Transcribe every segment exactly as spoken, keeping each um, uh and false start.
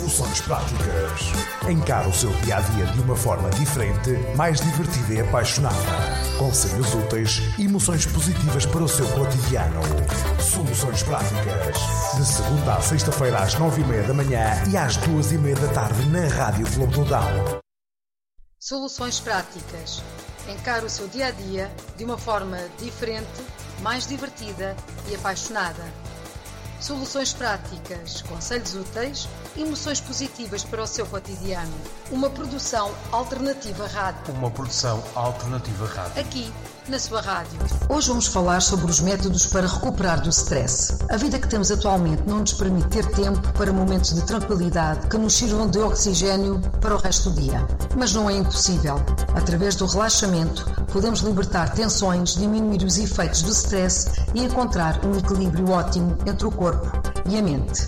Soluções práticas. Encare o seu dia-a-dia de uma forma diferente, mais divertida e apaixonada. Conselhos úteis e emoções positivas para o seu cotidiano. Soluções práticas. De segunda à sexta-feira às nove e meia da manhã e às duas e meia da tarde na Rádio Clube do Dão. Soluções práticas. Encare o seu dia-a-dia de uma forma diferente, mais divertida e apaixonada. Soluções práticas, conselhos úteis e emoções positivas para o seu cotidiano. Uma produção alternativa rádio. Uma produção alternativa rádio. Aqui, na sua rádio. Hoje vamos falar sobre os métodos para recuperar do stress. A vida que temos atualmente não nos permite ter tempo para momentos de tranquilidade que nos sirvam de oxigênio para o resto do dia. Mas não é impossível. Através do relaxamento, podemos libertar tensões, diminuir os efeitos do stress e encontrar um equilíbrio ótimo entre o corpo e a mente.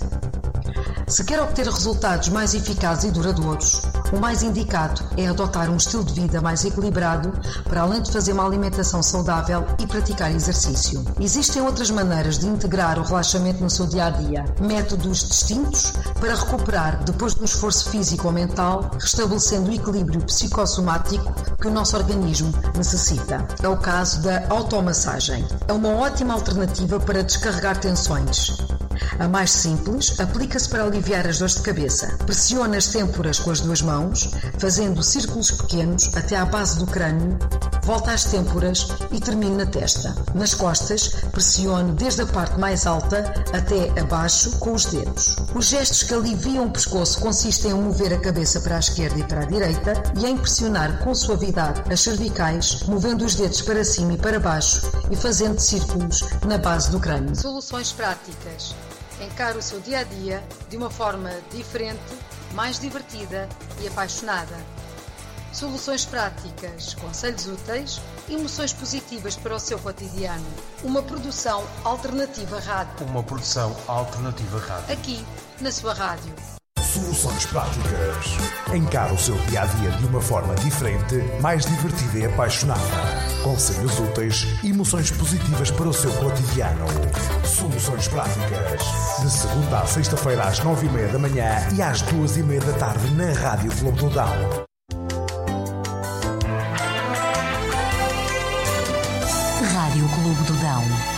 Se quer obter resultados mais eficazes e duradouros, o mais indicado é adotar um estilo de vida mais equilibrado, para além de fazer uma alimentação saudável e praticar exercício. Existem outras maneiras de integrar o relaxamento no seu dia-a-dia, métodos distintos para recuperar depois do esforço físico ou mental, restabelecendo o equilíbrio psicossomático que o nosso organismo necessita. É o caso da automassagem. É uma ótima alternativa para descarregar tensões. A mais simples aplica-se para aliviar as dores de cabeça. Pressione as têmporas com as duas mãos, fazendo círculos pequenos até à base do crânio, volta às têmporas e termine na testa. Nas costas, pressione desde a parte mais alta até abaixo com os dedos. Os gestos que aliviam o pescoço consistem em mover a cabeça para a esquerda e para a direita e em pressionar com suavidade as cervicais, movendo os dedos para cima e para baixo e fazendo círculos na base do crânio. Soluções práticas. Encare o seu dia-a-dia de uma forma diferente, mais divertida e apaixonada. Soluções práticas, conselhos úteis e emoções positivas para o seu cotidiano. Uma produção alternativa rádio. Uma produção alternativa rádio. Aqui, na sua rádio. Soluções práticas. Encare o seu dia-a-dia de uma forma diferente, mais divertida e apaixonada. Conselhos úteis e emoções positivas para o seu cotidiano. Soluções práticas. De segunda à sexta-feira às nove e meia da manhã e às duas e meia da tarde na Rádio Clube do Dão. Rádio Clube do Dão.